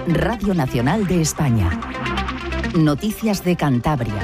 Radio Nacional de España. Noticias de Cantabria.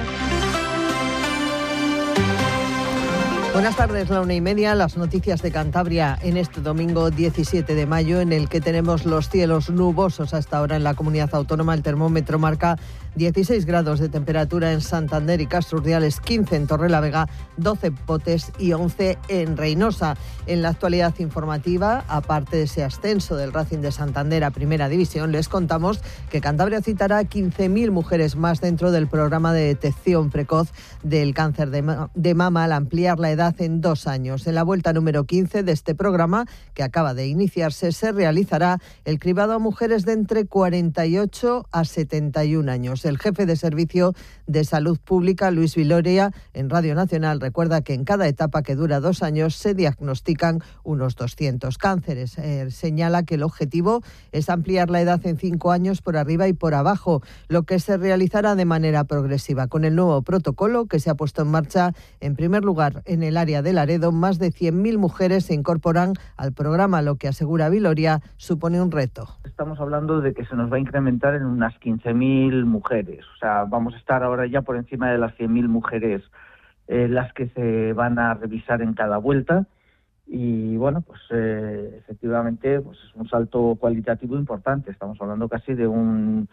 Buenas tardes, la 1:30, las noticias de Cantabria en este domingo 17 de mayo, en el que tenemos los cielos nubosos hasta ahora en la comunidad autónoma. El termómetro marca 16 grados de temperatura en Santander y Castrurdiales, 15 en Torrelavega, 12 Potes y 11 en Reynosa. En la actualidad informativa, aparte de ese ascenso del Racing de Santander a Primera División, les contamos que Cantabria citará 15.000 mujeres más dentro del programa de detección precoz del cáncer de mama al ampliar la edad en 2 años. En la vuelta número 15 de este programa, que acaba de iniciarse, se realizará el cribado a mujeres de entre 48 a 71 años. El jefe de Servicio de Salud Pública, Luis Viloria, en Radio Nacional, recuerda que en cada etapa, que dura 2 años, se diagnostican unos 200 cánceres. Señala que el objetivo es ampliar la edad en 5 años por arriba y por abajo, lo que se realizará de manera progresiva. Con el nuevo protocolo que se ha puesto en marcha, en primer lugar, en el área de Laredo, más de 100.000 mujeres se incorporan al programa, lo que, asegura Viloria, supone un reto. Estamos hablando de que se nos va a incrementar en unas 15.000 mujeres. O sea, vamos a estar ahora ya por encima de las 100.000 mujeres las que se van a revisar en cada vuelta. Y bueno, pues efectivamente pues es un salto cualitativo importante. Estamos hablando casi de un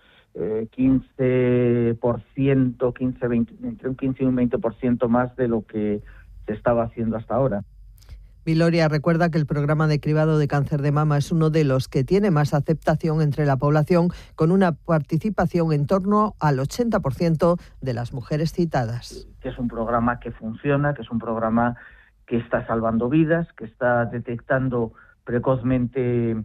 15%, 15-20, entre un 15 y un 20% más de lo que se estaba haciendo hasta ahora. Viloria recuerda que el programa de cribado de cáncer de mama es uno de los que tiene más aceptación entre la población, con una participación en torno al 80% de las mujeres citadas. Que es un programa que funciona, que es un programa que está salvando vidas, que está detectando precozmente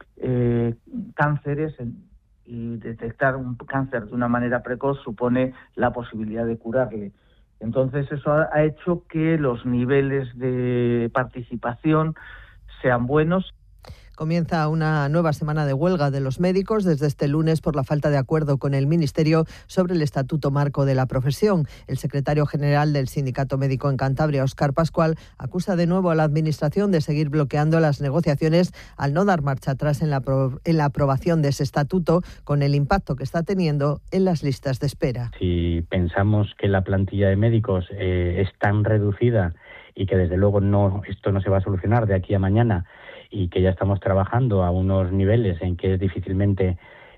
cánceres, y detectar un cáncer de una manera precoz supone la posibilidad de curarle. Entonces eso ha hecho que los niveles de participación sean buenos. Comienza una nueva semana de huelga de los médicos desde este lunes por la falta de acuerdo con el Ministerio sobre el Estatuto Marco de la profesión. El secretario general del Sindicato Médico en Cantabria, Óscar Pascual, acusa de nuevo a la Administración de seguir bloqueando las negociaciones al no dar marcha atrás en la aprobación de ese estatuto, con el impacto que está teniendo en las listas de espera. Si pensamos que la plantilla de médicos es tan reducida y que desde luego esto no se va a solucionar de aquí a mañana, y que ya estamos trabajando a unos niveles en que difícilmente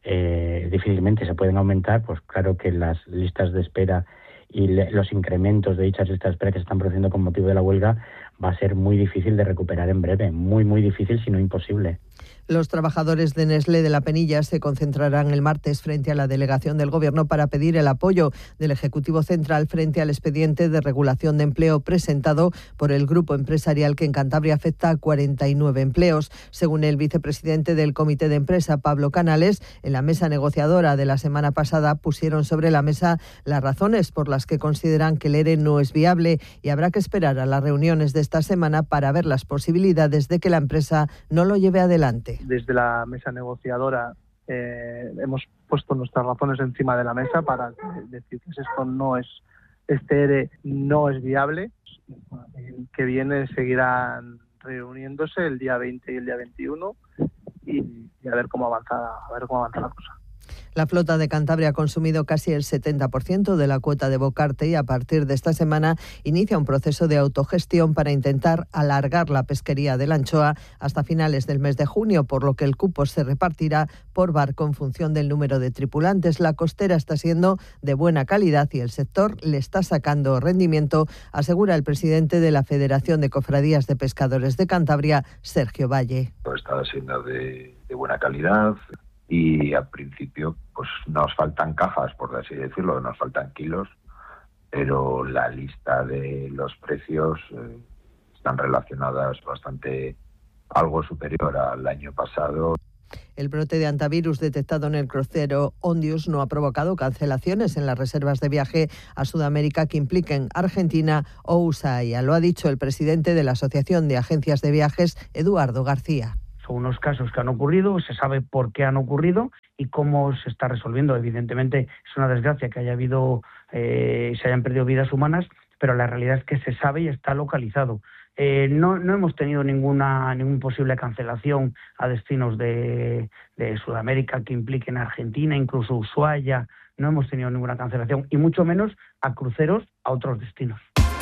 se pueden aumentar, pues claro que las listas de espera y los incrementos de dichas listas de espera que se están produciendo con motivo de la huelga va a ser muy difícil de recuperar en breve, muy difícil, si no imposible. Los trabajadores de Nestlé de La Penilla se concentrarán el martes frente a la delegación del Gobierno para pedir el apoyo del Ejecutivo Central frente al expediente de regulación de empleo presentado por el grupo empresarial que en Cantabria afecta a 49 empleos. Según el vicepresidente del Comité de Empresa, Pablo Canales, en la mesa negociadora de la semana pasada pusieron sobre la mesa las razones por las que consideran que el ERE no es viable, y habrá que esperar a las reuniones de esta semana para ver las posibilidades de que la empresa no lo lleve adelante. Desde la mesa negociadora hemos puesto nuestras razones encima de la mesa para decir que este ERE no es viable. El que viene seguirán reuniéndose el día 20 y el día 21 y a ver cómo avanza la cosa. La flota de Cantabria ha consumido casi el 70% de la cuota de bocarte y a partir de esta semana inicia un proceso de autogestión para intentar alargar la pesquería de la anchoa hasta finales del mes de junio, por lo que el cupo se repartirá por barco en función del número de tripulantes. La costera está siendo de buena calidad y el sector le está sacando rendimiento, asegura el presidente de la Federación de Cofradías de Pescadores de Cantabria, Sergio Valle. Está siendo de buena calidad. Y al principio pues nos faltan cajas, por así decirlo, nos faltan kilos, pero la lista de los precios están relacionadas bastante, algo superior al año pasado. El brote de antivirus detectado en el crucero Ondius no ha provocado cancelaciones en las reservas de viaje a Sudamérica que impliquen Argentina o Ushuaia. Lo ha dicho el presidente de la Asociación de Agencias de Viajes, Eduardo García. Son unos casos que han ocurrido, se sabe por qué han ocurrido y cómo se está resolviendo. Evidentemente es una desgracia que se hayan perdido vidas humanas, pero la realidad es que se sabe y está localizado. No hemos tenido ningún posible cancelación a destinos de Sudamérica que impliquen Argentina, incluso Ushuaia. No hemos tenido ninguna cancelación, y mucho menos a cruceros a otros destinos.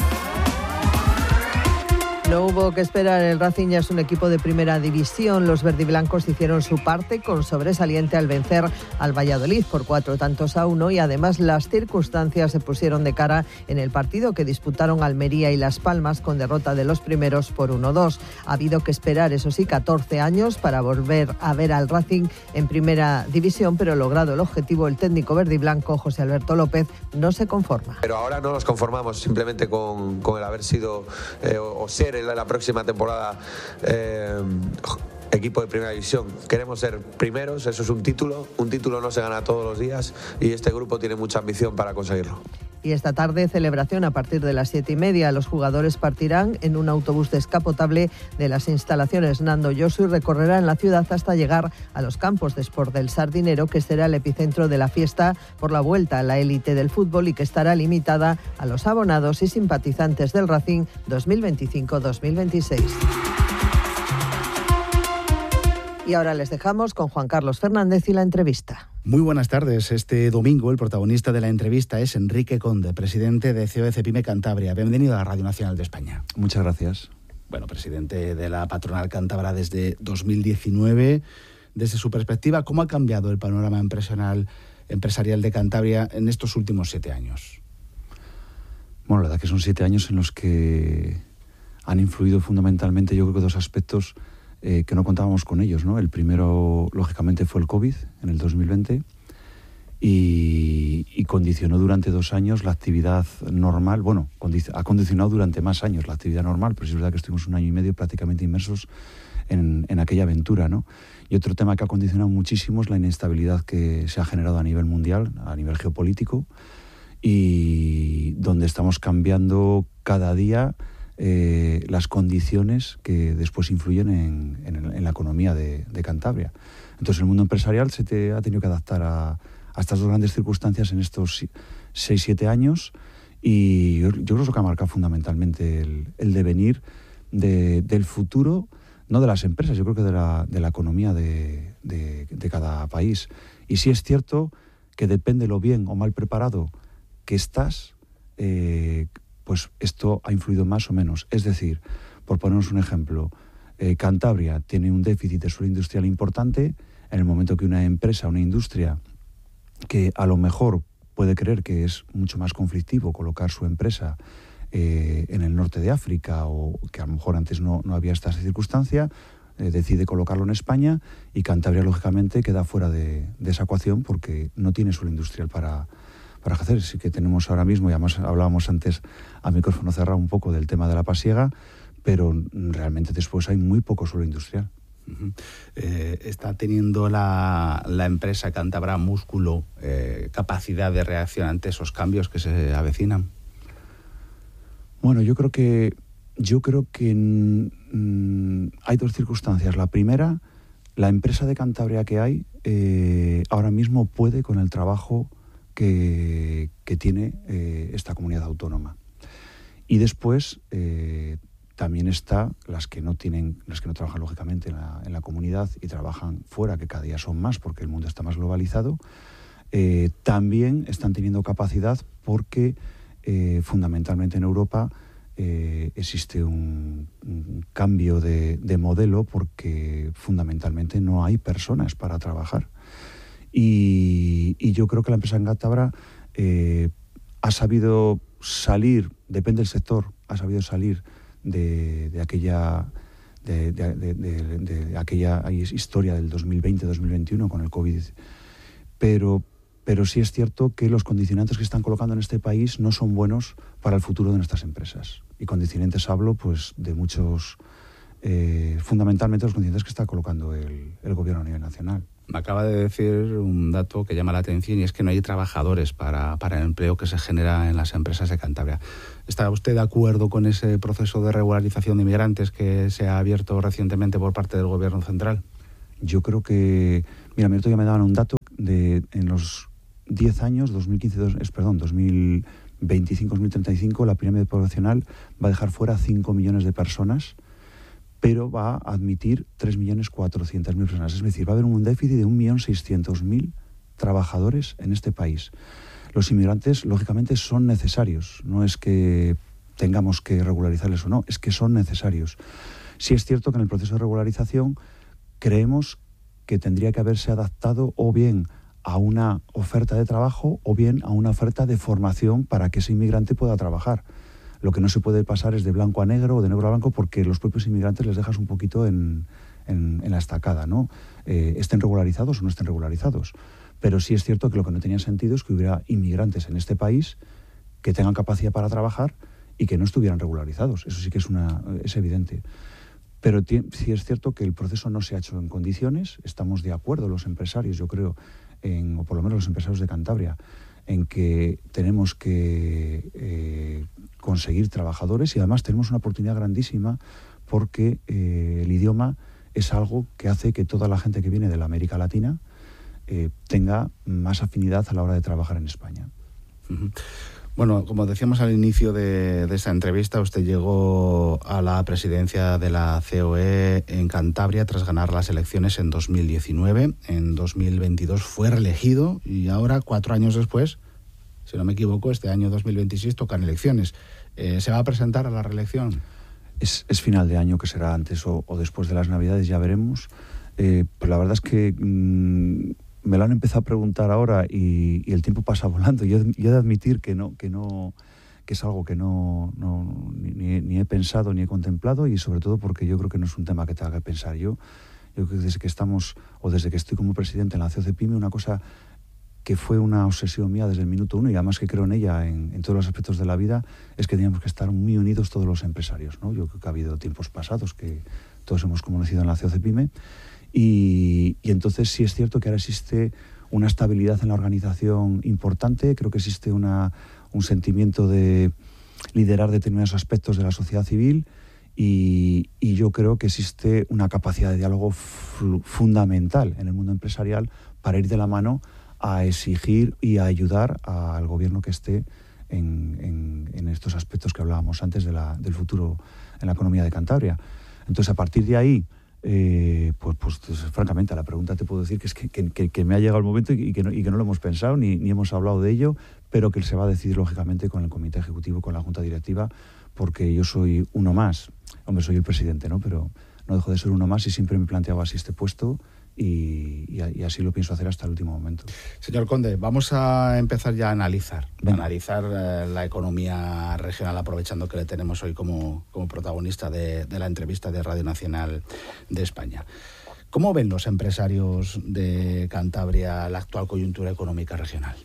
No hubo que esperar, el Racing ya es un equipo de primera división. Los verdiblancos hicieron su parte con sobresaliente al vencer al Valladolid por 4-1, y además las circunstancias se pusieron de cara en el partido que disputaron Almería y Las Palmas, con derrota de los primeros por 1-2. Ha habido que esperar, eso sí, 14 años para volver a ver al Racing en primera división, pero logrado el objetivo, el técnico verdiblanco José Alberto López no se conforma. Pero ahora no nos conformamos simplemente con el haber sido o ser en la próxima temporada equipo de primera división. Queremos ser primeros, eso es un título no se gana todos los días, y este grupo tiene mucha ambición para conseguirlo. Y esta tarde, celebración a partir de las 7:30. Los jugadores partirán en un autobús descapotable de las instalaciones Nando Yosu y recorrerán la ciudad hasta llegar a los campos de Sport del Sardinero, que será el epicentro de la fiesta por la vuelta a la élite del fútbol y que estará limitada a los abonados y simpatizantes del Racing 2025-2026. Y ahora les dejamos con Juan Carlos Fernández y la entrevista. Muy buenas tardes. Este domingo el protagonista de la entrevista es Enrique Conde, presidente de COE-CEPIME Cantabria. Bienvenido a la Radio Nacional de España. Muchas gracias. Bueno, presidente de la patronal cántabra desde 2019. Desde su perspectiva, ¿cómo ha cambiado el panorama empresarial de Cantabria en estos últimos 7 años? Bueno, la verdad que son 7 años en los que han influido fundamentalmente, yo creo que 2 aspectos que no contábamos con ellos, ¿no? El primero, lógicamente, fue el COVID en el 2020 y condicionó durante 2 años la actividad normal. Bueno, ha condicionado durante más años la actividad normal, pero sí es verdad que estuvimos 1 año y medio prácticamente inmersos en aquella aventura, ¿no? Y otro tema que ha condicionado muchísimo es la inestabilidad que se ha generado a nivel mundial, a nivel geopolítico, y donde estamos cambiando cada día las condiciones que después influyen en la economía de Cantabria. Entonces el mundo empresarial ha tenido que adaptar a estas 2 grandes circunstancias en estos 6-7 años, y yo creo que ha marcado fundamentalmente el devenir del futuro, no de las empresas, yo creo que de la economía de cada país. Y sí es cierto que depende lo bien o mal preparado que estás, pues esto ha influido más o menos. Es decir, por ponernos un ejemplo, Cantabria tiene un déficit de suelo industrial importante. En el momento que una empresa, una industria, que a lo mejor puede creer que es mucho más conflictivo colocar su empresa en el norte de África, o que a lo mejor antes no había esta circunstancia, decide colocarlo en España, y Cantabria, lógicamente, queda fuera de esa ecuación porque no tiene suelo industrial para hacer. Sí que tenemos ahora mismo, y además hablábamos antes a micrófono cerrado un poco del tema de la pasiega, pero realmente después hay muy poco suelo industrial. Uh-huh. ¿Está teniendo la empresa cántabra músculo, capacidad de reacción ante esos cambios que se avecinan? Bueno, yo creo que hay 2 circunstancias. La primera, la empresa de Cantabria que hay ahora mismo puede con el trabajo que tiene esta comunidad autónoma. Y después también está las que no trabajan lógicamente en la comunidad y trabajan fuera, que cada día son más porque el mundo está más globalizado. También están teniendo capacidad porque fundamentalmente en Europa existe un cambio de modelo, porque fundamentalmente no hay personas para trabajar. Y yo creo que la empresa en Cantabria ha sabido salir, depende del sector, ha sabido salir de aquella historia del 2020-2021 con el COVID. Pero sí es cierto que los condicionantes que están colocando en este país no son buenos para el futuro de nuestras empresas. Y condicionantes hablo pues de muchos, fundamentalmente los condicionantes que está colocando el gobierno a nivel nacional. Me acaba de decir un dato que llama la atención, y es que no hay trabajadores para el empleo que se genera en las empresas de Cantabria. ¿Está usted de acuerdo con ese proceso de regularización de inmigrantes que se ha abierto recientemente por parte del gobierno central? Yo creo que... Mira, ya me daban un dato en los 10 años, 2015, 2020 25-2035 la pirámide poblacional va a dejar fuera 5 millones de personas, pero va a admitir 3.400.000 personas. Es decir, va a haber un déficit de 1.600.000 trabajadores en este país. Los inmigrantes, lógicamente, son necesarios. No es que tengamos que regularizarles o no, es que son necesarios. Sí es cierto que en el proceso de regularización creemos que tendría que haberse adaptado o bien a una oferta de trabajo o bien a una oferta de formación para que ese inmigrante pueda trabajar. Lo que no se puede pasar es de blanco a negro o de negro a blanco, porque los propios inmigrantes les dejas un poquito en la estacada, ¿no? Estén regularizados o no estén regularizados. Pero sí es cierto que lo que no tenía sentido es que hubiera inmigrantes en este país que tengan capacidad para trabajar y que no estuvieran regularizados. Eso sí que es evidente. Pero sí es cierto que el proceso no se ha hecho en condiciones. Estamos de acuerdo los empresarios, yo creo, o por lo menos los empresarios de Cantabria, en que tenemos que conseguir trabajadores, y además tenemos una oportunidad grandísima porque el idioma es algo que hace que toda la gente que viene de la América Latina tenga más afinidad a la hora de trabajar en España. Uh-huh. Bueno, como decíamos al inicio de esta entrevista, usted llegó a la presidencia de la COE en Cantabria tras ganar las elecciones en 2019. En 2022 fue reelegido y ahora, 4 años después, si no me equivoco, este año 2026 tocan elecciones. ¿Se va a presentar a la reelección? Es final de año, que será antes o después de las Navidades, ya veremos. Pero la verdad es que me lo han empezado a preguntar ahora y el tiempo pasa volando. Yo he de admitir que es algo que ni he pensado ni he contemplado, y sobre todo porque yo creo que no es un tema que tenga que pensar yo. Yo creo que desde que estoy como presidente en la COCEPYME, una cosa que fue una obsesión mía desde el minuto 1, y además que creo en ella en todos los aspectos de la vida, es que teníamos que estar muy unidos todos los empresarios, ¿no? Yo creo que ha habido tiempos pasados que todos hemos conocido en la COCEPYME, y entonces sí es cierto que ahora existe una estabilidad en la organización importante. Creo que existe un sentimiento de liderar determinados aspectos de la sociedad civil, y yo creo que existe una capacidad de diálogo fundamental en el mundo empresarial para ir de la mano a exigir y a ayudar al gobierno que esté en estos aspectos que hablábamos antes del futuro en la economía de Cantabria. Entonces, a partir de ahí, pues francamente, a la pregunta te puedo decir que es que me ha llegado el momento y que no lo hemos pensado ni hemos hablado de ello, pero que se va a decidir lógicamente con el comité ejecutivo, con la junta directiva, porque yo soy uno más. Hombre, soy el presidente, ¿no? Pero no dejo de ser uno más y siempre me planteaba así este puesto. Y así lo pienso hacer hasta el último momento. Señor Conde, vamos a empezar ya a analizar la economía regional, aprovechando que le tenemos hoy como protagonista de la entrevista de Radio Nacional de España. ¿Cómo ven los empresarios de Cantabria la actual coyuntura económica regional?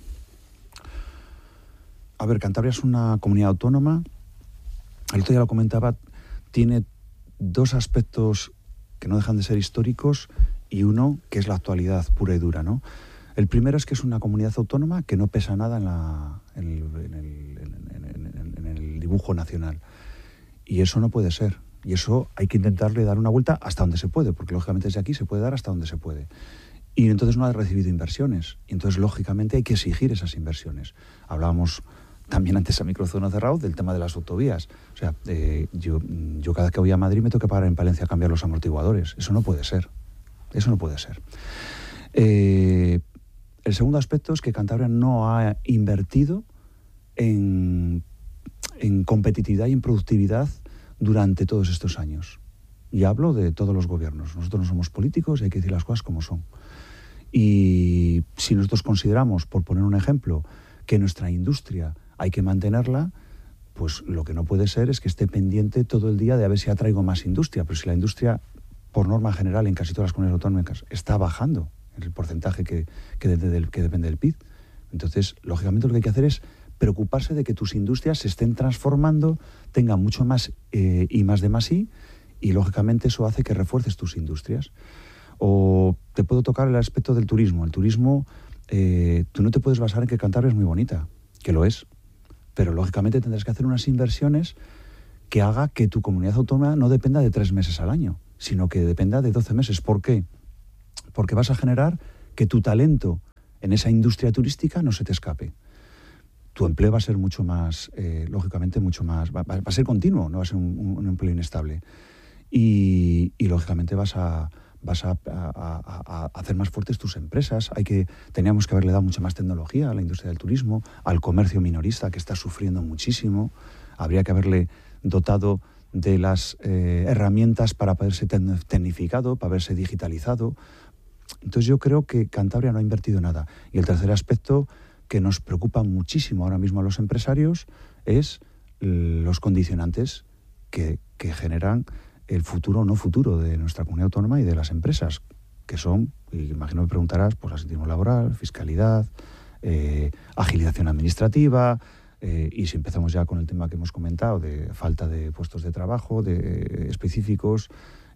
A ver, Cantabria es una comunidad autónoma. El otro día lo comentaba, tiene 2 aspectos que no dejan de ser históricos, y uno que es la actualidad pura y dura, ¿no? El primero es que es una comunidad autónoma que no pesa nada en el dibujo nacional. Y eso no puede ser. Y eso hay que intentarle dar una vuelta hasta donde se puede, porque lógicamente desde aquí se puede dar hasta donde se puede. Y entonces no ha recibido inversiones. Y entonces, lógicamente, hay que exigir esas inversiones. Hablábamos también antes a micrófono cerrado del tema de las autovías. O sea, yo cada vez que voy a Madrid me tengo que parar en Palencia a cambiar los amortiguadores. Eso no puede ser. Eso no puede ser. El segundo aspecto es que Cantabria no ha invertido en competitividad y en productividad durante todos estos años. Y hablo de todos los gobiernos. Nosotros no somos políticos y hay que decir las cosas como son. Y si nosotros consideramos, por poner un ejemplo, que nuestra industria hay que mantenerla, pues lo que no puede ser es que esté pendiente todo el día de a ver si atraigo más industria. Pero si la industria, por norma general, en casi todas las comunidades autónomas, está bajando en el porcentaje que depende del PIB. Entonces, lógicamente, lo que hay que hacer es preocuparse de que tus industrias se estén transformando, tengan mucho más I más D más I, y lógicamente eso hace que refuerces tus industrias. O te puedo tocar el aspecto del turismo. El turismo, tú no te puedes basar en que Cantabria es muy bonita, que lo es, pero lógicamente tendrás que hacer unas inversiones que haga que tu comunidad autónoma no dependa de 3 meses al año, sino que dependa de 12 meses. ¿Por qué? Porque vas a generar que tu talento en esa industria turística no se te escape. tu empleo va a ser mucho más, lógicamente, mucho más, va a ser continuo, no va a ser un empleo inestable. Y lógicamente vas a hacer más fuertes tus empresas. Teníamos que haberle dado mucha más tecnología a la industria del turismo, al comercio minorista, que está sufriendo muchísimo. Habría que haberle dotado de las herramientas para haberse tecnificado, para haberse digitalizado. Entonces yo creo que Cantabria no ha invertido nada. Y el tercer aspecto que nos preocupa muchísimo ahora mismo a los empresarios es los condicionantes que generan el futuro o no futuro de nuestra comunidad autónoma y de las empresas, que son, y imagino que preguntarás, pues asistencia laboral, fiscalidad, agilización administrativa, y si empezamos ya con el tema que hemos comentado de falta de puestos de trabajo específicos,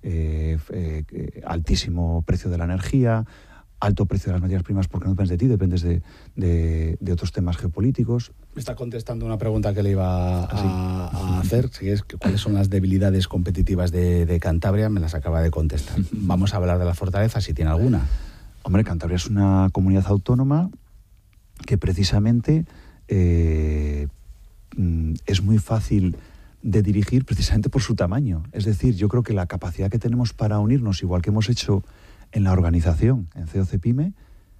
altísimo precio de la energía, alto precio de las materias primas porque no dependes de ti, dependes de otros temas geopolíticos. Me está contestando una pregunta que le iba a hacer, si es cuáles son las debilidades competitivas de Cantabria, me las acaba de contestar. Vamos a hablar de la fortaleza, si tiene alguna. Hombre, Cantabria es una comunidad autónoma que precisamente es muy fácil de dirigir precisamente por su tamaño. Es decir, yo creo que la capacidad que tenemos para unirnos, igual que hemos hecho en la organización, en COCEPYME,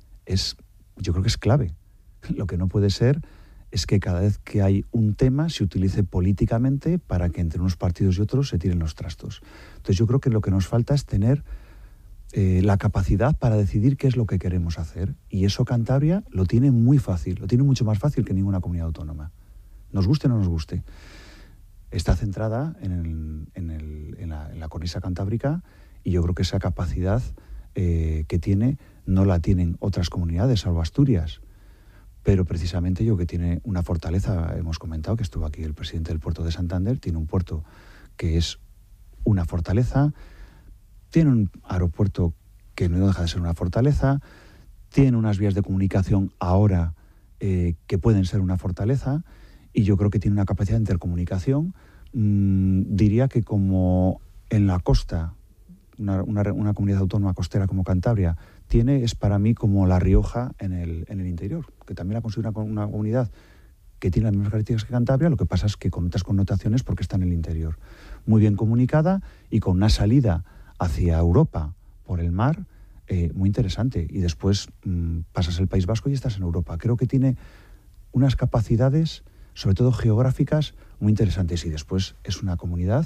yo creo que es clave. Lo que no puede ser es que cada vez que hay un tema se utilice políticamente para que entre unos partidos y otros se tiren los trastos. Entonces yo creo que lo que nos falta es tener la capacidad para decidir qué es lo que queremos hacer. Y eso Cantabria lo tiene muy fácil, lo tiene mucho más fácil que ninguna comunidad autónoma. Nos guste o no nos guste. Está centrada en la cornisa cantábrica y yo creo que esa capacidad que tiene no la tienen otras comunidades, salvo Asturias. Pero precisamente yo que tiene una fortaleza, hemos comentado que estuvo aquí el presidente del puerto de Santander, tiene un puerto que es una fortaleza, tiene un aeropuerto que no deja de ser una fortaleza, tiene unas vías de comunicación ahora que pueden ser una fortaleza, y yo creo que tiene una capacidad de intercomunicación, diría que como en la costa, una comunidad autónoma costera como Cantabria es para mí como La Rioja en el interior, que también la considero una comunidad que tiene las mismas características que Cantabria, lo que pasa es que con otras connotaciones porque está en el interior. Muy bien comunicada y con una salida hacia Europa por el mar muy interesante. Y después pasas el País Vasco y estás en Europa. Creo que tiene unas capacidades, sobre todo geográficas, muy interesantes. Y después es una comunidad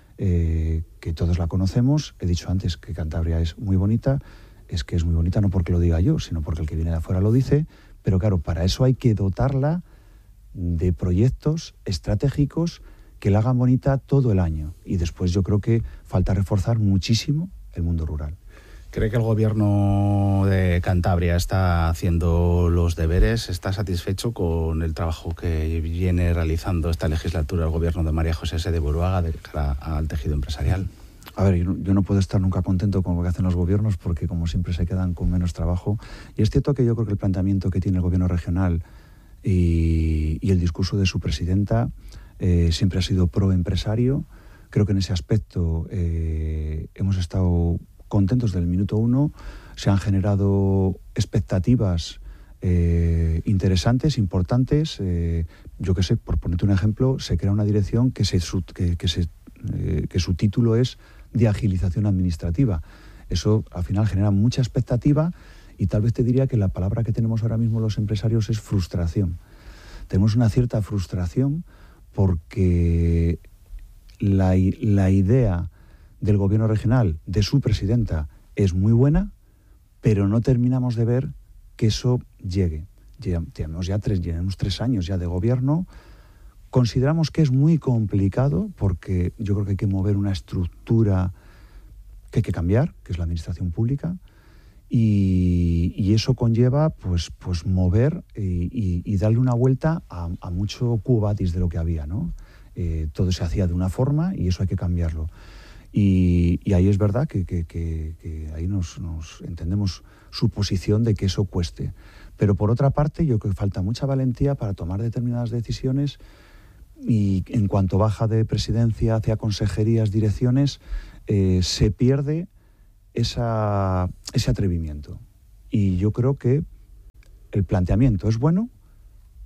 que todos la conocemos. He dicho antes que Cantabria es muy bonita. Es que es muy bonita no porque lo diga yo, sino porque el que viene de afuera lo dice. Pero claro, para eso hay que dotarla de proyectos estratégicos que la hagan bonita todo el año. Y después yo creo que falta reforzar muchísimo el mundo rural. ¿Cree que el gobierno de Cantabria está haciendo los deberes? ¿Está satisfecho con el trabajo que viene realizando esta legislatura el gobierno de María José S. de Buruaga de cara al tejido empresarial? A ver, yo no puedo estar nunca contento con lo que hacen los gobiernos porque como siempre se quedan con menos trabajo. Y es cierto que yo creo que el planteamiento que tiene el gobierno regional y el discurso de su presidenta siempre ha sido pro empresario. Creo que en ese aspecto hemos estado contentos del minuto uno. Se han generado expectativas interesantes, importantes. Yo qué sé, por ponerte un ejemplo, se crea una dirección que su título es de agilización administrativa. Eso al final genera mucha expectativa y tal vez te diría que la palabra que tenemos ahora mismo los empresarios es frustración. Tenemos una cierta frustración porque la idea del gobierno regional, de su presidenta, es muy buena, pero no terminamos de ver que eso llegue. Llevamos 3 años ya de gobierno. Consideramos que es muy complicado porque yo creo que hay que mover una estructura que hay que cambiar, que es la administración pública, y eso conlleva pues mover y darle una vuelta a mucho cubatis de lo que había, ¿no? Todo se hacía de una forma y eso hay que cambiarlo. Y ahí es verdad que ahí nos entendemos su posición de que eso cueste. Pero por otra parte, yo creo que falta mucha valentía para tomar determinadas decisiones y en cuanto baja de presidencia hacia consejerías, direcciones, se pierde ese atrevimiento. Y yo creo que el planteamiento es bueno,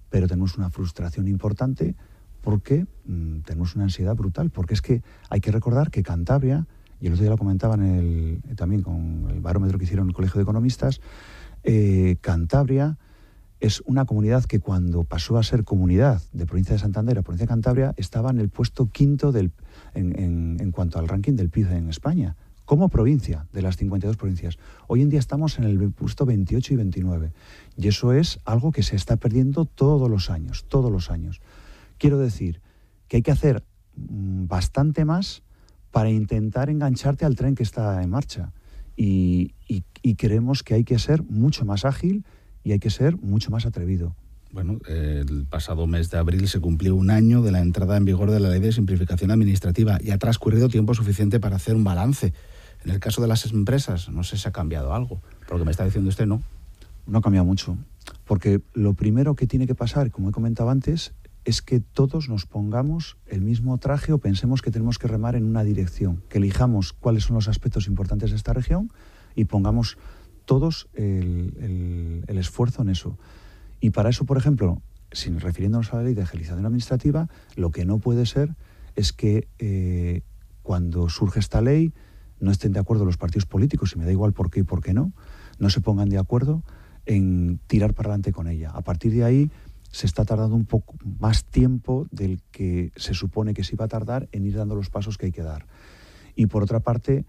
pero tenemos una frustración importante porque tenemos una ansiedad brutal, porque es que hay que recordar que Cantabria, y el otro día lo comentaban también con el barómetro que hicieron en el Colegio de Economistas, Cantabria es una comunidad que cuando pasó a ser comunidad de provincia de Santander a provincia de Cantabria estaba en el puesto 5º en cuanto al ranking del PIB en España, como provincia de las 52 provincias. Hoy en día estamos en el puesto 28 y 29, y eso es algo que se está perdiendo todos los años. Quiero decir que hay que hacer bastante más para intentar engancharte al tren que está en marcha, y creemos que hay que ser mucho más ágil y hay que ser mucho más atrevido. Bueno, el pasado mes de abril se cumplió un año de la entrada en vigor de la Ley de Simplificación Administrativa y ha transcurrido tiempo suficiente para hacer un balance. En el caso de las empresas, no sé si ha cambiado algo. Por lo que me está diciendo usted, ¿no? No ha cambiado mucho, porque lo primero que tiene que pasar, como he comentado antes, es que todos nos pongamos el mismo traje o pensemos que tenemos que remar en una dirección, que elijamos cuáles son los aspectos importantes de esta región y pongamos todos el esfuerzo en eso. Y para eso, por ejemplo, refiriéndonos a la Ley de Agilización Administrativa, lo que no puede ser es que cuando surge esta ley no estén de acuerdo los partidos políticos, y me da igual por qué y por qué no se pongan de acuerdo en tirar para adelante con ella. A partir de ahí se está tardando un poco más tiempo del que se supone que se iba a tardar en ir dando los pasos que hay que dar. Y por otra parte,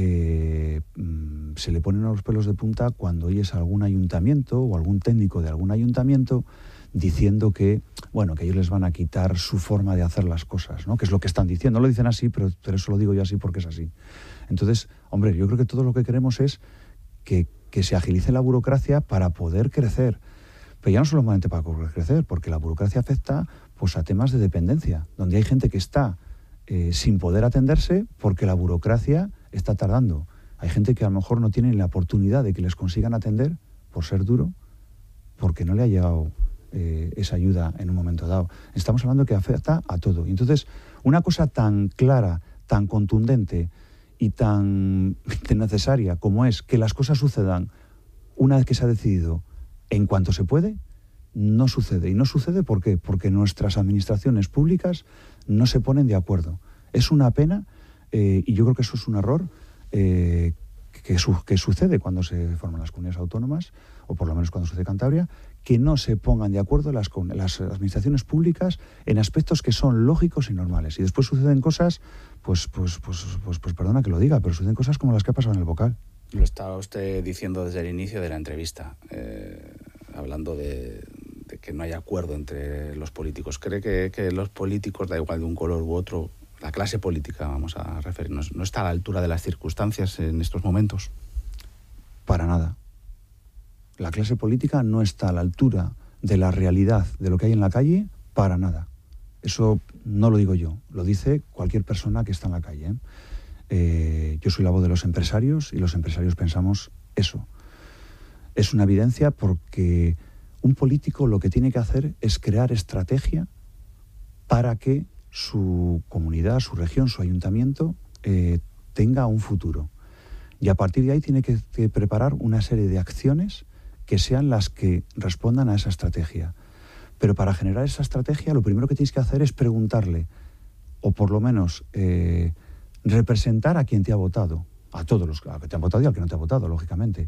se le ponen a los pelos de punta cuando oyes a algún ayuntamiento o algún técnico de algún ayuntamiento diciendo que ellos les van a quitar su forma de hacer las cosas, ¿no? Que es lo que están diciendo. No lo dicen así, pero eso lo digo yo así porque es así. Entonces, hombre, yo creo que todo lo que queremos es que se agilice la burocracia para poder crecer. Pero ya no solamente para poder crecer, porque la burocracia afecta pues a temas de dependencia, donde hay gente que está sin poder atenderse porque la burocracia está tardando. Hay gente que a lo mejor no tiene la oportunidad de que les consigan atender por ser duro, porque no le ha llegado esa ayuda en un momento dado. Estamos hablando que afecta a todo. Entonces, una cosa tan clara, tan contundente y tan necesaria como es que las cosas sucedan una vez que se ha decidido en cuanto se puede, no sucede. ¿Y no sucede por qué? Porque nuestras administraciones públicas no se ponen de acuerdo. Es una pena, y yo creo que eso es un error que sucede cuando se forman las comunidades autónomas, o por lo menos cuando sucede en Cantabria, que no se pongan de acuerdo las administraciones públicas en aspectos que son lógicos y normales. Y después suceden cosas, pues perdona que lo diga, pero suceden cosas como las que ha pasado en el Bocal. Lo estaba usted diciendo desde el inicio de la entrevista, hablando de que no hay acuerdo entre los políticos. ¿Cree que los políticos, da igual de un color u otro, la clase política, vamos a referirnos, no está a la altura de las circunstancias en estos momentos? Para nada. La clase política no está a la altura de la realidad de lo que hay en la calle, para nada. Eso no lo digo yo, lo dice cualquier persona que está en la calle. Yo soy la voz de los empresarios y los empresarios pensamos eso. Es una evidencia porque un político lo que tiene que hacer es crear estrategia para que su comunidad, su región, su ayuntamiento tenga un futuro. Y a partir de ahí tiene que preparar una serie de acciones que sean las que respondan a esa estrategia. Pero para generar esa estrategia lo primero que tienes que hacer es preguntarle, o por lo menos representar a quien te ha votado, a todos los que te han votado y al que no te ha votado, lógicamente.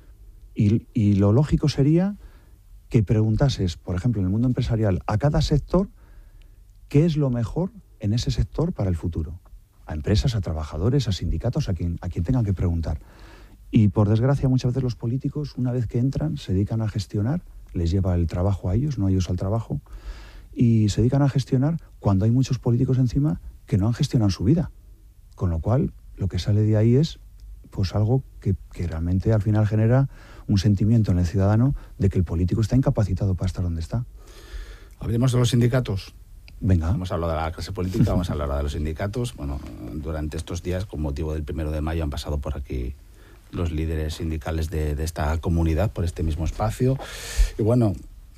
Y lo lógico sería que preguntases, por ejemplo, en el mundo empresarial, a cada sector qué es lo mejor en ese sector para el futuro. A empresas, a trabajadores, a sindicatos, a quien tengan que preguntar. Y por desgracia muchas veces los políticos, una vez que entran, se dedican a gestionar, les lleva el trabajo a ellos, no ellos al trabajo, y se dedican a gestionar cuando hay muchos políticos encima que no han gestionado su vida. Con lo cual, lo que sale de ahí es pues algo que realmente al final genera un sentimiento en el ciudadano de que el político está incapacitado para estar donde está. Hablemos de los sindicatos. Venga. Hemos hablado de la clase política, vamos a hablar ahora de los sindicatos. Bueno, durante estos días, con motivo del 1 de mayo, han pasado por aquí los líderes sindicales de esta comunidad, por este mismo espacio. Y bueno,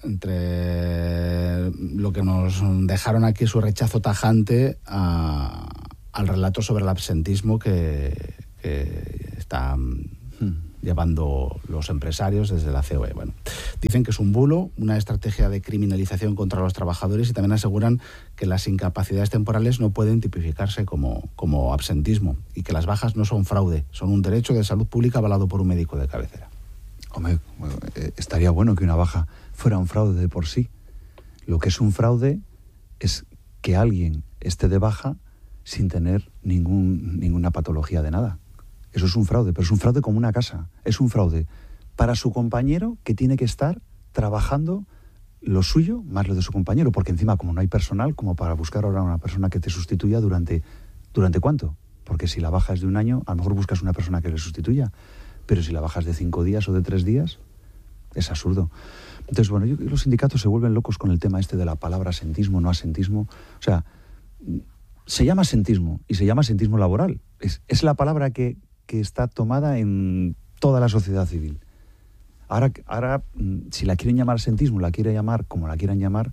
entre lo que nos dejaron aquí su rechazo tajante al relato sobre el absentismo que está llevando los empresarios desde la COE. Bueno, dicen que es un bulo, una estrategia de criminalización contra los trabajadores, y también aseguran que las incapacidades temporales no pueden tipificarse como absentismo y que las bajas no son fraude, son un derecho de salud pública avalado por un médico de cabecera. Hombre, estaría bueno que una baja fuera un fraude de por sí. Lo que es un fraude es que alguien esté de baja sin tener ninguna patología de nada. Eso es un fraude, pero es un fraude como una casa. Es un fraude para su compañero, que tiene que estar trabajando lo suyo más lo de su compañero, porque encima, como no hay personal, como para buscar ahora una persona que te sustituya ¿durante cuánto? Porque si la baja es de un año, a lo mejor buscas una persona que le sustituya, pero si la baja es de 5 días o de 3 días, es absurdo. Entonces, bueno, los sindicatos se vuelven locos con el tema este de la palabra asentismo, no asentismo. O sea, se llama asentismo y se llama asentismo laboral. Es la palabra que está tomada en toda la sociedad civil. Ahora, si la quieren llamar asentismo, la quieren llamar como la quieran llamar,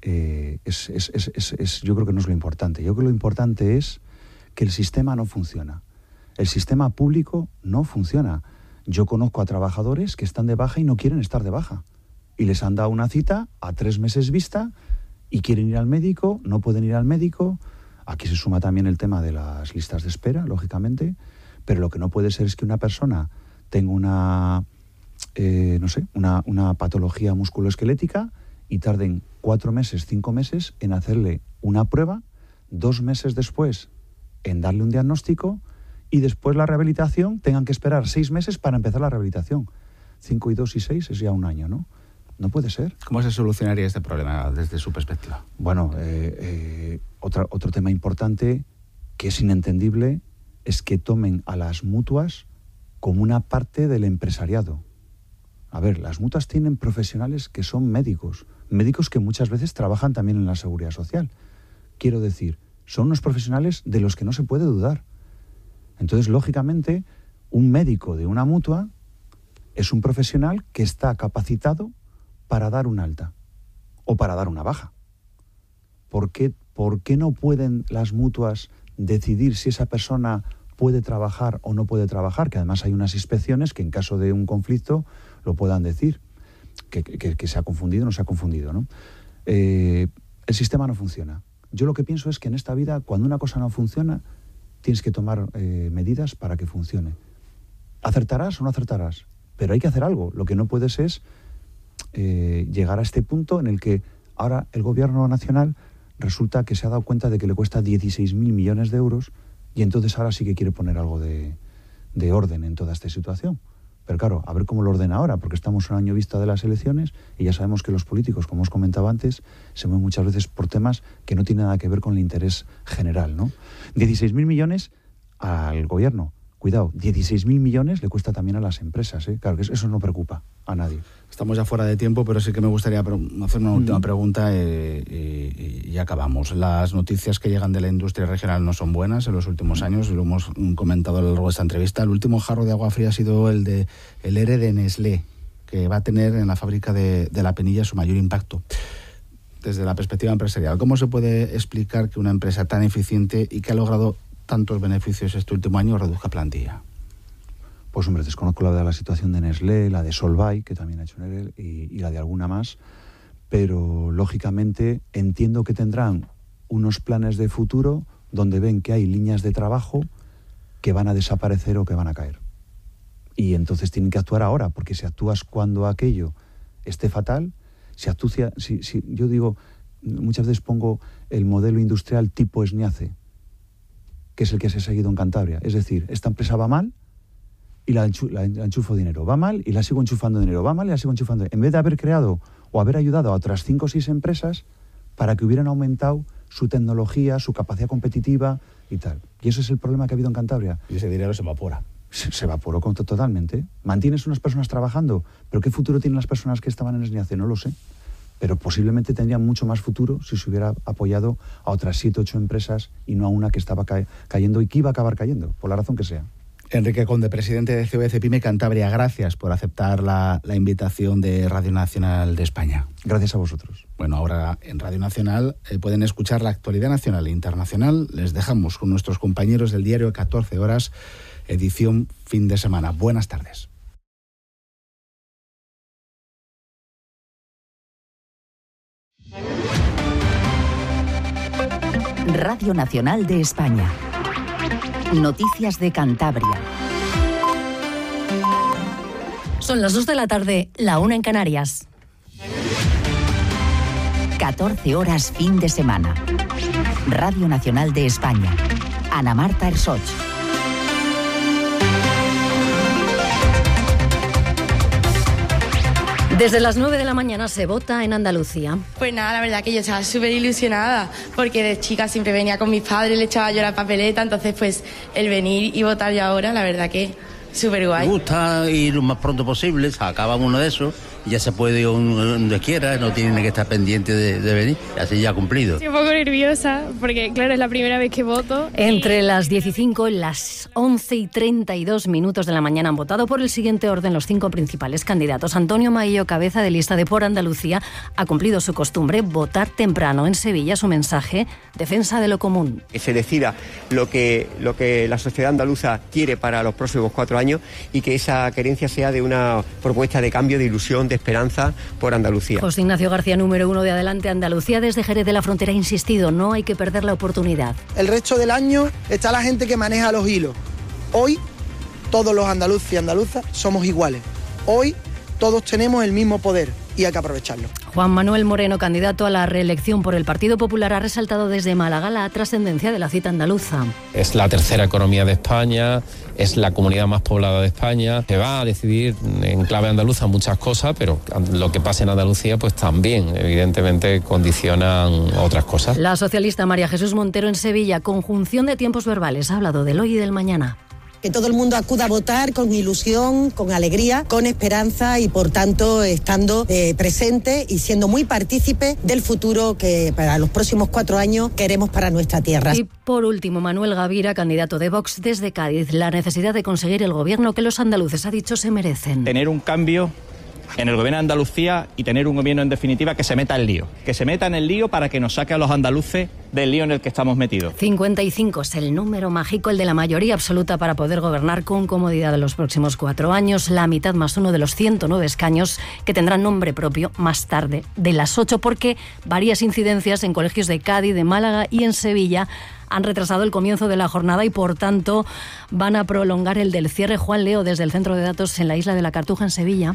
yo creo que no es lo importante. Yo creo que lo importante es que el sistema no funciona. El sistema público no funciona. Yo conozco a trabajadores que están de baja y no quieren estar de baja. Y les han dado una cita a 3 meses vista y quieren ir al médico, no pueden ir al médico. Aquí se suma también el tema de las listas de espera, lógicamente. Pero lo que no puede ser es que una persona tenga una patología musculoesquelética y tarden 4 meses, 5 meses en hacerle una prueba, 2 meses después en darle un diagnóstico y después la rehabilitación tengan que esperar 6 meses para empezar la rehabilitación. 5 y 2 y 6 es ya un año, ¿no? No puede ser. ¿Cómo se solucionaría este problema desde su perspectiva? Bueno, otro tema importante que es inentendible es que tomen a las mutuas como una parte del empresariado. A ver, las mutuas tienen profesionales que son médicos que muchas veces trabajan también en la seguridad social. Quiero decir, son unos profesionales de los que no se puede dudar. Entonces, lógicamente, un médico de una mutua es un profesional que está capacitado para dar un alta o para dar una baja. ¿Por qué no pueden las mutuas decidir si esa persona puede trabajar o no puede trabajar? Que además hay unas inspecciones que en caso de un conflicto lo puedan decir, que se ha confundido o no se ha confundido, ¿no? El sistema no funciona. Yo lo que pienso es que en esta vida, cuando una cosa no funciona, tienes que tomar medidas para que funcione. ¿Acertarás o no acertarás? Pero hay que hacer algo. Lo que no puedes es llegar a este punto en el que ahora el gobierno nacional resulta que se ha dado cuenta de que le cuesta 16.000 millones de euros y entonces ahora sí que quiere poner algo de orden en toda esta situación. Pero claro, a ver cómo lo ordena ahora, porque estamos a un año vista de las elecciones y ya sabemos que los políticos, como os comentaba antes, se mueven muchas veces por temas que no tienen nada que ver con el interés general, ¿no? 16.000 millones al gobierno. Cuidado, 16.000 millones le cuesta también a las empresas, ¿eh? Claro, que eso no preocupa a nadie. Estamos ya fuera de tiempo, pero sí que me gustaría hacer una última pregunta y acabamos. Las noticias que llegan de la industria regional no son buenas en los últimos años, lo hemos comentado a lo largo de esta entrevista. El último jarro de agua fría ha sido el ERE de Nestlé, que va a tener en la fábrica de La Penilla su mayor impacto. Desde la perspectiva empresarial, ¿cómo se puede explicar que una empresa tan eficiente y que ha logrado tantos beneficios este último año reduzca plantilla? Pues hombre, desconozco la situación de Nestlé, la de Solvay, que también ha hecho ERE, y la de alguna más, pero lógicamente entiendo que tendrán unos planes de futuro donde ven que hay líneas de trabajo que van a desaparecer o que van a caer. Y entonces tienen que actuar ahora, porque si actúas cuando aquello esté fatal, si yo digo, muchas veces pongo el modelo industrial tipo Esniace, que es el que se ha seguido en Cantabria. Es decir, esta empresa va mal y la enchufo dinero. Va mal y la sigo enchufando dinero. Va mal y la sigo enchufando dinero. En vez de haber creado o haber ayudado a otras 5 o 6 empresas para que hubieran aumentado su tecnología, su capacidad competitiva y tal. Y ese es el problema que ha habido en Cantabria. Y ese dinero se evapora. Se evaporó totalmente. Mantienes unas personas trabajando, pero ¿qué futuro tienen las personas que estaban en Esniace? No lo sé. Pero posiblemente tendrían mucho más futuro si se hubiera apoyado a otras 7 o 8 empresas y no a una que estaba cayendo y que iba a acabar cayendo, por la razón que sea. Enrique Conde, presidente de COE-CEPIME Cantabria, gracias por aceptar la invitación de Radio Nacional de España. Gracias a vosotros. Bueno, ahora en Radio Nacional pueden escuchar la actualidad nacional e internacional. Les dejamos con nuestros compañeros del diario 14 Horas, edición fin de semana. Buenas tardes. Radio Nacional de España. Noticias de Cantabria. Son las 2 de la tarde, la 1 en Canarias. 14 horas fin de semana. Radio Nacional de España. Ana Marta Ersoch. Desde las 9 de la mañana se vota en Andalucía. Pues nada, la verdad que yo estaba súper ilusionada, porque de chica siempre venía con mis padres, le echaba yo la papeleta, entonces pues el venir y votar yo ahora, la verdad que súper guay. Me gusta ir lo más pronto posible, se acaba uno de esos, ya se puede ir donde quiera, no tiene que estar pendiente de venir, así ya cumplido. Estoy un poco nerviosa, porque claro, es la primera vez que voto. Entre las 10 y 5 y las 11 y 32 minutos de la mañana han votado por el siguiente orden los 5 principales candidatos. Antonio Maillo, cabeza de lista de Por Andalucía, ha cumplido su costumbre, votar temprano en Sevilla. Su mensaje, defensa de lo común. Que se decida lo que la sociedad andaluza quiere para los próximos 4 años y que esa querencia sea de una propuesta de cambio, de ilusión, de esperanza por Andalucía. José Ignacio García, número 1 de Adelante Andalucía, desde Jerez de la Frontera, ha insistido, no hay que perder la oportunidad. El resto del año está la gente que maneja los hilos. Hoy todos los andaluces y andaluzas somos iguales. Hoy todos tenemos el mismo poder y hay que aprovecharlo. Juan Manuel Moreno, candidato a la reelección por el Partido Popular, ha resaltado desde Málaga la trascendencia de la cita andaluza. Es la tercera economía de España, es la comunidad más poblada de España. Se va a decidir en clave andaluza muchas cosas, pero lo que pasa en Andalucía pues también evidentemente condicionan otras cosas. La socialista María Jesús Montero en Sevilla, conjunción de tiempos verbales, ha hablado del hoy y del mañana. Que todo el mundo acuda a votar con ilusión, con alegría, con esperanza y por tanto estando presente y siendo muy partícipe del futuro que para los próximos 4 años queremos para nuestra tierra. Y por último, Manuel Gavira, candidato de Vox desde Cádiz, la necesidad de conseguir el gobierno que los andaluces, ha dicho, se merecen. Tener un cambio en el gobierno de Andalucía y tener un gobierno en definitiva que se meta en lío. Que se meta en el lío para que nos saque a los andaluces del lío en el que estamos metidos. 55 es el número mágico, el de la mayoría absoluta para poder gobernar con comodidad en los próximos 4 años. La mitad más uno de los 109 escaños que tendrán nombre propio más tarde de las 8, porque varias incidencias en colegios de Cádiz, de Málaga y en Sevilla han retrasado el comienzo de la jornada y, por tanto, van a prolongar el del cierre. Juan Leo, desde el Centro de Datos en la Isla de la Cartuja, en Sevilla.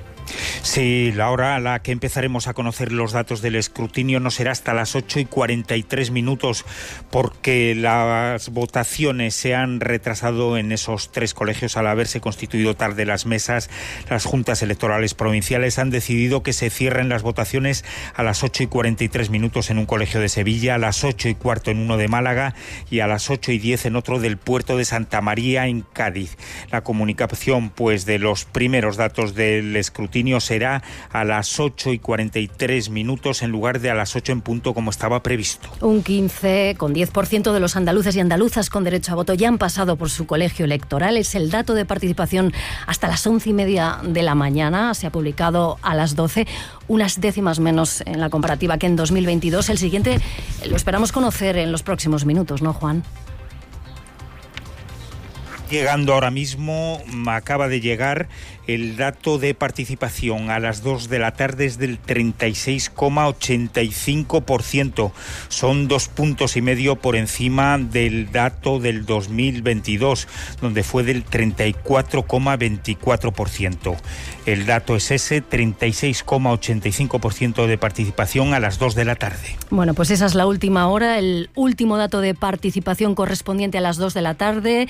Sí, la hora a la que empezaremos a conocer los datos del escrutinio no será hasta las 8:43, porque las votaciones se han retrasado en esos 3 colegios al haberse constituido tarde las mesas. Las juntas electorales provinciales han decidido que se cierren las votaciones a las 8:43 en un colegio de Sevilla, a las 8:15 en uno de Málaga y a las 8:10 en otro del puerto de Santa María, en Cádiz. La comunicación, pues, de los primeros datos del escrutinio será a las 8:43 en lugar de a las 8 en punto como estaba previsto. Un 15,10% de los andaluces y andaluzas con derecho a voto ya han pasado por su colegio electoral. Es el dato de participación hasta las 11:30 de la mañana. Se ha publicado a las 12, unas décimas menos en la comparativa que en 2022. El siguiente lo esperamos conocer en los próximos minutos, ¿no, Juan? Llegando ahora mismo, acaba de llegar el dato de participación a las 2 de la tarde, es del 36,85%. Son 2,5 puntos por encima del dato del 2022, donde fue del 34,24%. El dato es ese, 36,85% de participación a las 2 de la tarde. Bueno, pues esa es la última hora, el último dato de participación correspondiente a las 2 de la tarde,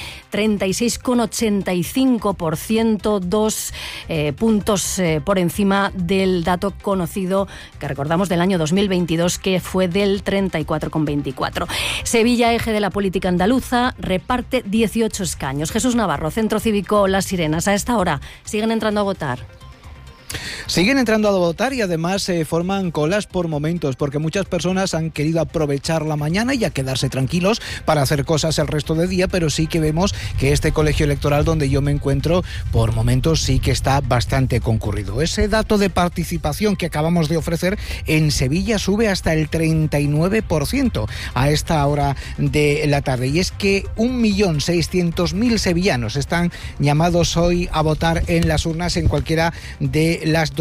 36,85%, 2 puntos por encima del dato conocido, que recordamos, del año 2022, que fue del 34,24. Sevilla, eje de la política andaluza, reparte 18 escaños. Jesús Navarro, Centro Cívico Las Sirenas. A esta hora siguen entrando a votar. Siguen entrando a votar y además se forman colas por momentos, porque muchas personas han querido aprovechar la mañana y a quedarse tranquilos para hacer cosas el resto del día, pero sí que vemos que este colegio electoral donde yo me encuentro por momentos sí que está bastante concurrido. Ese dato de participación que acabamos de ofrecer en Sevilla sube hasta el 39% a esta hora de la tarde, y es que 1.600.000 sevillanos están llamados hoy a votar en las urnas en cualquiera de las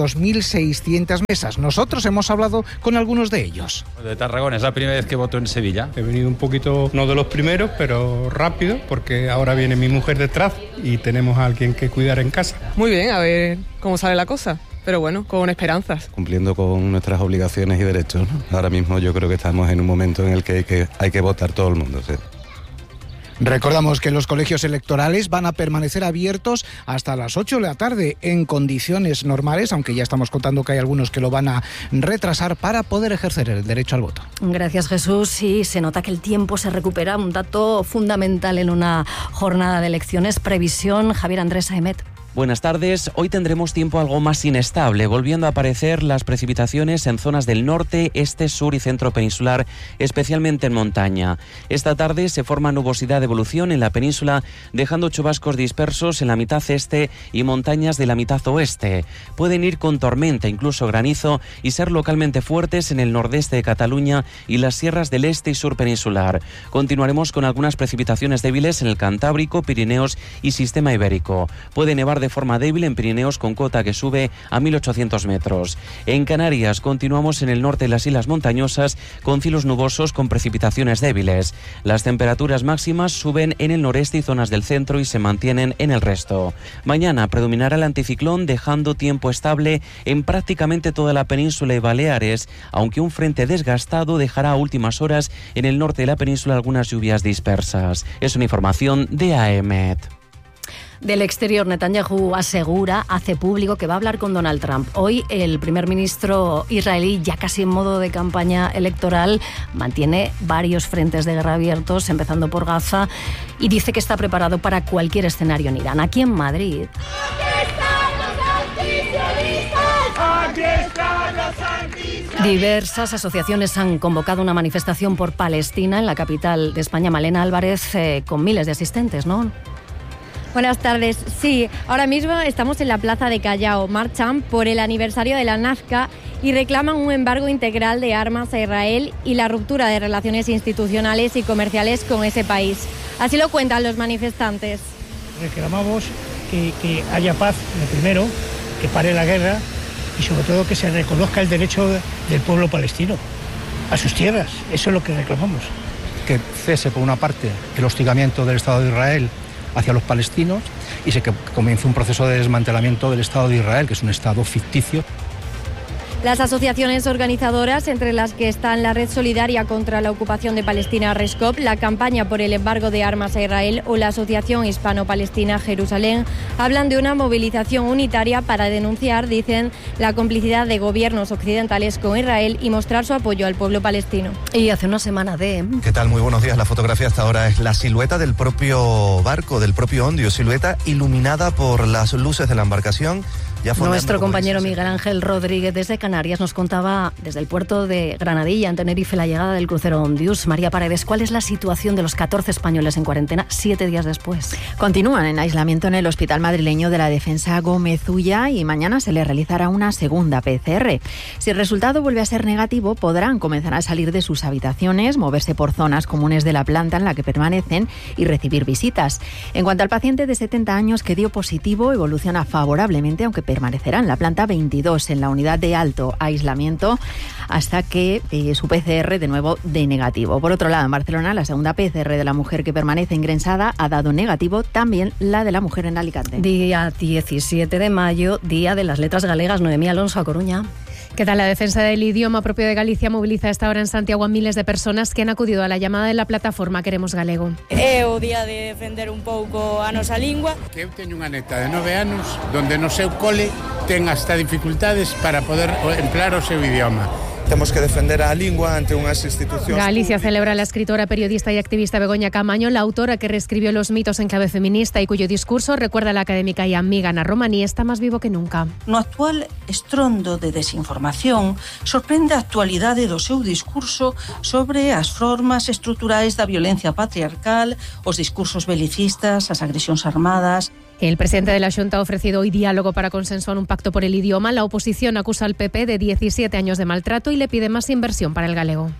2.600 mesas. Nosotros hemos hablado con algunos de ellos. De Tarragona, es la primera vez que voto en Sevilla. He venido un poquito, no de los primeros, pero rápido, porque ahora viene mi mujer detrás y tenemos a alguien que cuidar en casa. Muy bien, a ver cómo sale la cosa. Pero bueno, con esperanzas. Cumpliendo con nuestras obligaciones y derechos, ¿no? Ahora mismo yo creo que estamos en un momento en el que hay que votar todo el mundo, ¿sí? Recordamos que los colegios electorales van a permanecer abiertos hasta las 8 de la tarde en condiciones normales, aunque ya estamos contando que hay algunos que lo van a retrasar para poder ejercer el derecho al voto. Gracias, Jesús. Sí, se nota que el tiempo se recupera, un dato fundamental en una jornada de elecciones. Previsión, Javier Andrés Saemet. Buenas tardes. Hoy tendremos tiempo algo más inestable, volviendo a aparecer las precipitaciones en zonas del norte, este, sur y centro peninsular, especialmente en montaña. Esta tarde se forma nubosidad de evolución en la península, dejando chubascos dispersos en la mitad este y montañas de la mitad oeste. Pueden ir con tormenta, incluso granizo, y ser localmente fuertes en el nordeste de Cataluña y las sierras del este y sur peninsular. Continuaremos con algunas precipitaciones débiles en el Cantábrico, Pirineos y Sistema Ibérico. Puede nevar de forma débil en Pirineos con cota que sube a 1.800 metros. En Canarias continuamos en el norte de las islas montañosas con cielos nubosos con precipitaciones débiles. Las temperaturas máximas suben en el noreste y zonas del centro y se mantienen en el resto. Mañana predominará el anticiclón dejando tiempo estable en prácticamente toda la península y Baleares, aunque un frente desgastado dejará a últimas horas en el norte de la península algunas lluvias dispersas. Es una información de AEMET. Del exterior, Netanyahu hace público que va a hablar con Donald Trump. Hoy el primer ministro israelí, ya casi en modo de campaña electoral, mantiene varios frentes de guerra abiertos, empezando por Gaza, y dice que está preparado para cualquier escenario en Irán. Aquí en Madrid. Diversas asociaciones han convocado una manifestación por Palestina en la capital de España. Malena Álvarez, con miles de asistentes, ¿no? Buenas tardes. Sí, ahora mismo estamos en la plaza de Callao. Marchan por el aniversario de la Nazca y reclaman un embargo integral de armas a Israel y la ruptura de relaciones institucionales y comerciales con ese país. Así lo cuentan los manifestantes. Reclamamos que haya paz, lo primero, que pare la guerra y sobre todo que se reconozca el derecho del pueblo palestino a sus tierras. Eso es lo que reclamamos. Que cese, por una parte, el hostigamiento del Estado de Israel hacia los palestinos y que comience un proceso de desmantelamiento del Estado de Israel, que es un Estado ficticio. Las asociaciones organizadoras, entre las que están la Red Solidaria contra la Ocupación de Palestina, RESCOP, la Campaña por el Embargo de Armas a Israel o la Asociación Hispano-Palestina Jerusalén, hablan de una movilización unitaria para denunciar, dicen, la complicidad de gobiernos occidentales con Israel y mostrar su apoyo al pueblo palestino. Y hace una semana de... ¿Qué tal? Muy buenos días. La fotografía hasta ahora es la silueta del propio barco, del propio Ondio, silueta iluminada por las luces de la embarcación. Nuestro compañero Miguel Ángel Rodríguez desde Canarias nos contaba desde el puerto de Granadilla, en Tenerife, la llegada del crucero Ondius. María Paredes, ¿cuál es la situación de los 14 españoles en cuarentena 7 días después? Continúan en aislamiento en el Hospital Madrileño de la Defensa Gómez Ulla y mañana se les realizará una segunda PCR. Si el resultado vuelve a ser negativo, podrán comenzar a salir de sus habitaciones, moverse por zonas comunes de la planta en la que permanecen y recibir visitas. En cuanto al paciente de 70 años que dio positivo, evoluciona favorablemente, aunque permanecerá en la planta 22 en la unidad de alto aislamiento hasta que su PCR de nuevo dé negativo. Por otro lado, en Barcelona, la segunda PCR de la mujer que permanece ingresada ha dado negativo, también la de la mujer en Alicante. Día 17 de mayo, Día de las Letras Galegas. Noemí Alonso, a Coruña. ¿Qué tal? La defensa del idioma propio de Galicia moviliza a esta hora en Santiago a miles de personas que han acudido a la llamada de la plataforma Queremos Galego. É o día de defender un pouco a nosa lingua. Eu teño unha neta de 9 anos donde no seu cole ten hasta dificultades para poder emplear o seu idioma. Temos que defender a lingua ante unhas institucións. Galicia celebra a la escritora, periodista y activista Begoña Camaño, la autora que reescribió los mitos en clave feminista y cuyo discurso, recuerda la académica y amiga Ana Romaní, está más vivo que nunca. No actual estrondo de desinformación, sorprende a actualidade do seu discurso sobre as formas estruturais da violencia patriarcal, os discursos belicistas, as agresións armadas. El presidente de la Xunta ha ofrecido hoy diálogo para consensuar un pacto por el idioma. La oposición acusa al PP de 17 años de maltrato y le pide más inversión para el galego.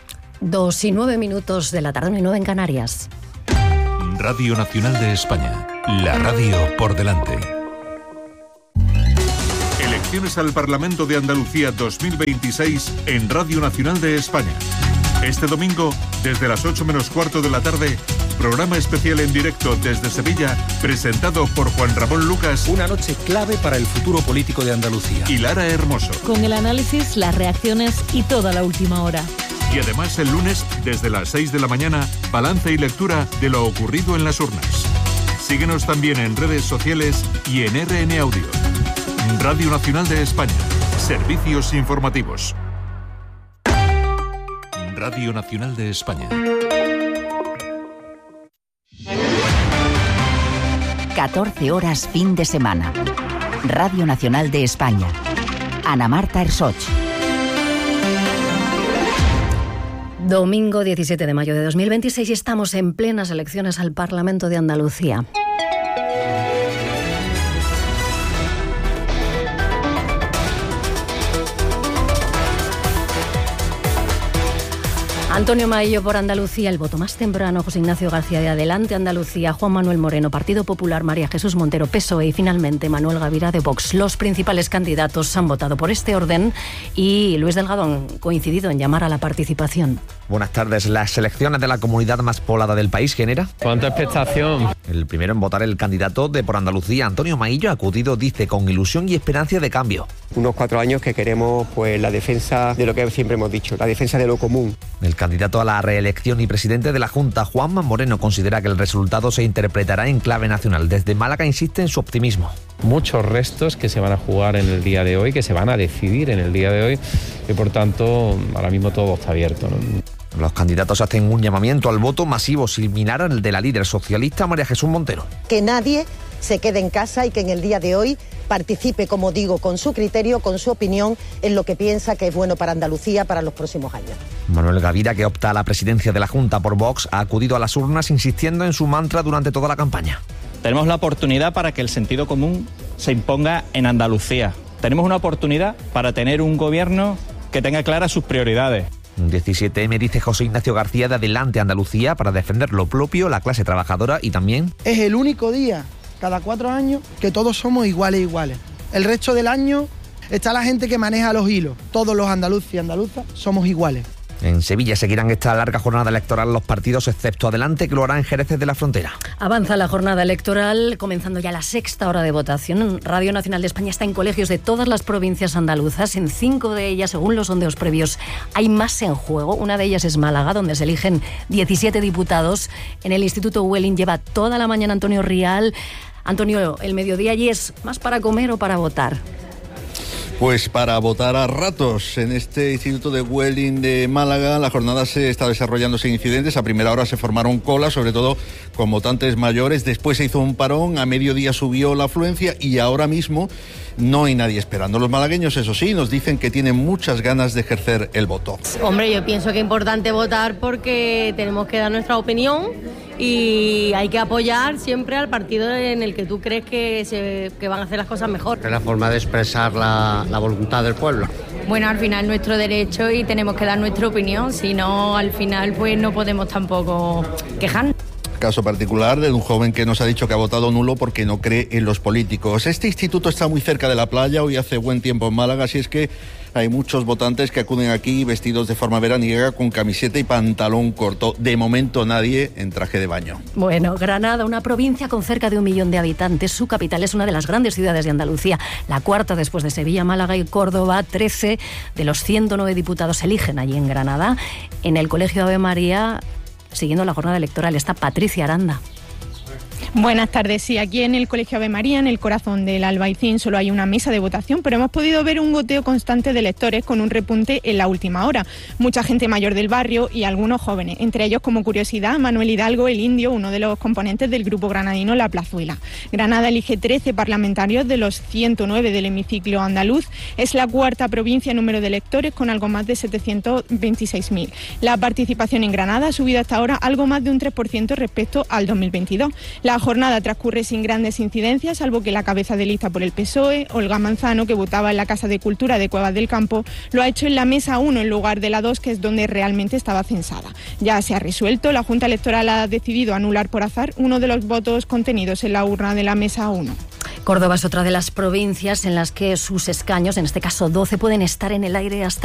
2:09 de la tarde, 9 en Canarias. Radio Nacional de España, la radio por delante. Elecciones al Parlamento de Andalucía 2026 en Radio Nacional de España. Este domingo, desde las 8 menos cuarto de la tarde, programa especial en directo desde Sevilla, presentado por Juan Ramón Lucas. Una noche clave para el futuro político de Andalucía. Y Lara Hermoso. Con el análisis, las reacciones y toda la última hora. Y además el lunes, desde las 6 de la mañana, balance y lectura de lo ocurrido en las urnas. Síguenos también en redes sociales y en RN Audio. Radio Nacional de España. Servicios informativos. Radio Nacional de España. 14 horas fin de semana. Radio Nacional de España. Ana Marta Ersoch. Domingo 17 de mayo de 2026 y estamos en plenas elecciones al Parlamento de Andalucía. Antonio Maillo por Andalucía, el voto más temprano, José Ignacio García de Adelante Andalucía, Juan Manuel Moreno, Partido Popular, María Jesús Montero, PSOE y finalmente Manuel Gavira de Vox. Los principales candidatos han votado por este orden y Luis Delgado han coincidido en llamar a la participación. Buenas tardes. ¿Las elecciones de la comunidad más poblada del país genera? ¿Cuánta expectación? El primero en votar, el candidato de Por Andalucía, Antonio Maillo, ha acudido, dice, con ilusión y esperanza de cambio. Unos 4 años que queremos pues la defensa de lo que siempre hemos dicho, la defensa de lo común. El candidato a la reelección y presidente de la Junta, Juanma Moreno, considera que el resultado se interpretará en clave nacional. Desde Málaga insiste en su optimismo. Muchos restos que se van a jugar en el día de hoy, que se van a decidir en el día de hoy y por tanto ahora mismo todo está abierto, ¿no? Los candidatos hacen un llamamiento al voto masivo similar al de la líder socialista María Jesús Montero. Que nadie se quede en casa y que en el día de hoy participe, como digo, con su criterio, con su opinión, en lo que piensa que es bueno para Andalucía para los próximos años. Manuel Gavira, que opta a la presidencia de la Junta por Vox, ha acudido a las urnas insistiendo en su mantra durante toda la campaña. Tenemos la oportunidad para que el sentido común se imponga en Andalucía. Tenemos una oportunidad para tener un gobierno que tenga claras sus prioridades. 17M, dice José Ignacio García de Adelante Andalucía, para defender lo propio, la clase trabajadora y también... Es el único día, cada 4 años, que todos somos iguales. El resto del año está la gente que maneja los hilos. Todos los andaluces y andaluzas somos iguales. En Sevilla seguirán esta larga jornada electoral los partidos, excepto Adelante, que lo hará en Jerez de la Frontera. Avanza la jornada electoral, comenzando ya la 6ª hora de votación. Radio Nacional de España está en colegios de todas las provincias andaluzas. En 5 de ellas, según los sondeos previos, hay más en juego. Una de ellas es Málaga, donde se eligen 17 diputados. En el Instituto Welling lleva toda la mañana Antonio Rial. Antonio, ¿el mediodía allí es más para comer o para votar? Pues para votar a ratos. En este Instituto de Welling de Málaga la jornada se está desarrollando sin incidentes. A primera hora se formaron colas, sobre todo con votantes mayores. Después se hizo un parón, a mediodía subió la afluencia y ahora mismo no hay nadie esperando. Los malagueños, eso sí, nos dicen que tienen muchas ganas de ejercer el voto. Hombre, yo pienso que es importante votar porque tenemos que dar nuestra opinión y hay que apoyar siempre al partido en el que tú crees que van a hacer las cosas mejor. Es la forma de expresar la voluntad del pueblo. Bueno, al final nuestro derecho y tenemos que dar nuestra opinión, si no, al final pues no podemos tampoco quejarnos. Caso particular de un joven que nos ha dicho que ha votado nulo porque no cree en los políticos. Este instituto está muy cerca de la playa, hoy hace buen tiempo en Málaga, así es que hay muchos votantes que acuden aquí vestidos de forma veraniega con camiseta y pantalón corto. De momento nadie en traje de baño. Bueno, Granada, una provincia con cerca de 1 millón de habitantes. Su capital es una de las grandes ciudades de Andalucía, la 4ª después de Sevilla, Málaga y Córdoba. 13 de los 109 diputados se eligen allí en Granada. En el Colegio Ave María, siguiendo la jornada electoral, está Patricia Aranda. Buenas tardes. Sí, aquí en el Colegio Ave María, en el corazón del Albaicín, solo hay una mesa de votación, pero hemos podido ver un goteo constante de electores con un repunte en la última hora. Mucha gente mayor del barrio y algunos jóvenes, entre ellos, como curiosidad, Manuel Hidalgo, el Indio, uno de los componentes del grupo granadino La Plazuela. Granada elige 13 parlamentarios de los 109 del hemiciclo andaluz. Es la 4ª provincia en número de electores, con algo más de 726.000. La participación en Granada ha subido hasta ahora algo más de un 3% respecto al 2022. La jornada transcurre sin grandes incidencias, salvo que la cabeza de lista por el PSOE, Olga Manzano, que votaba en la Casa de Cultura de Cuevas del Campo, lo ha hecho en la mesa 1 en lugar de la 2, que es donde realmente estaba censada. Ya se ha resuelto, la Junta Electoral ha decidido anular por azar uno de los votos contenidos en la urna de la mesa 1. Córdoba es otra de las provincias en las que sus escaños, en este caso 12, pueden estar en el aire hasta